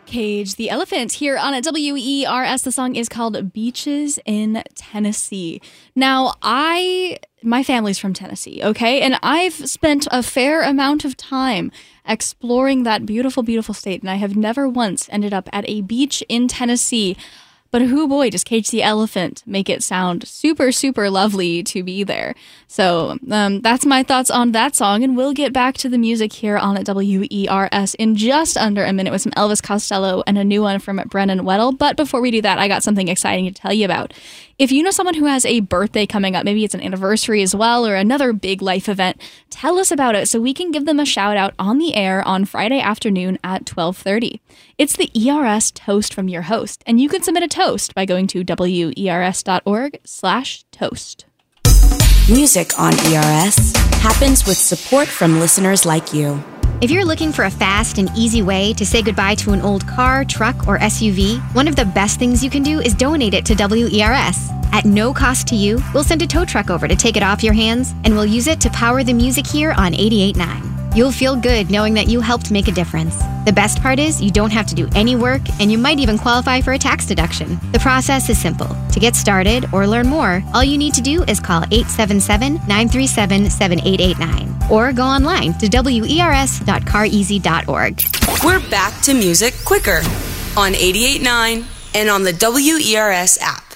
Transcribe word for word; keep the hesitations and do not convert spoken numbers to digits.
Cage the Elephant here on W E R S. The song is called Beaches in Tennessee. Now, I, my family's from Tennessee, okay? And I've spent a fair amount of time exploring that beautiful, beautiful state, and I have never once ended up at a beach in Tennessee. But who boy, does Cage the Elephant make it sound super, super lovely to be there. So um, that's my thoughts on that song, and we'll get back to the music here on W E R S in just under a minute with some Elvis Costello and a new one from Brennan Weddle. But before we do that, I got something exciting to tell you about. If you know someone who has a birthday coming up, maybe it's an anniversary as well, or another big life event, tell us about it so we can give them a shout out on the air on Friday afternoon at twelve thirty. It's the E R S Toast from your host, and you can submit a toast by going to wers.org slash toast. Music on E R S happens with support from listeners like you. If you're looking for a fast and easy way to say goodbye to an old car, truck, or S U V, one of the best things you can do is donate it to W E R S. At no cost to you, we'll send a tow truck over to take it off your hands, and we'll use it to power the music here on eighty-eight point nine. You'll feel good knowing that you helped make a difference. The best part is you don't have to do any work, and you might even qualify for a tax deduction. The process is simple. To get started or learn more, all you need to do is call eight seven seven, nine three seven, seven eight eight nine or go online to W E R S dot car easy dot org. We're back to music quicker on eighty-eight point nine and on the W E R S app.